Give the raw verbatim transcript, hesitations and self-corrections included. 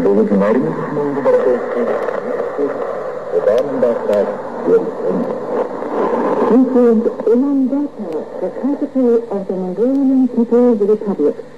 originarismo This is Ulaanbaatar, the capital of the Mongolian People's Republic.